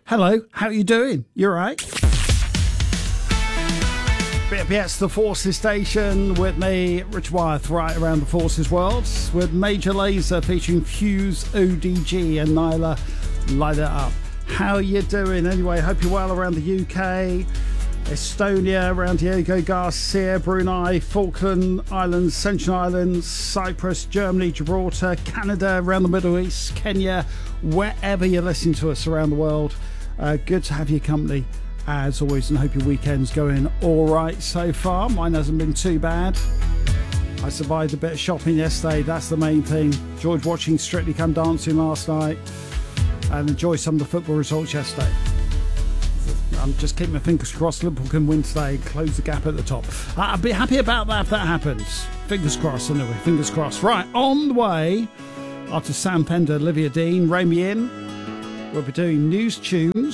Hello, how you doing? You alright? BFBS The Forces Station with me, Rich Wyeth, right around the Forces world, with Major Lazer featuring Fuse, ODG and Nyla. Light it up. How you doing? Anyway, hope you're well around the UK, Estonia, around Diego Garcia, Brunei, Falkland Islands, Central Islands, Cyprus, Germany, Gibraltar, Canada, around the Middle East, Kenya, wherever you're listening to us around the world. Good to have your company as always, and hope your weekend's going all right so far. Mine hasn't been too bad. I survived a bit of shopping yesterday, that's the main thing. Enjoyed watching Strictly Come Dancing last night and enjoyed some of the football results yesterday. I'm just keeping my fingers crossed Liverpool can win today and close the gap at the top. I'll be happy about that if that happens. Fingers crossed anyway, fingers crossed. Right, on the way, after Sam Fender, Olivia Dean, Ray Me In, we'll be doing news tunes.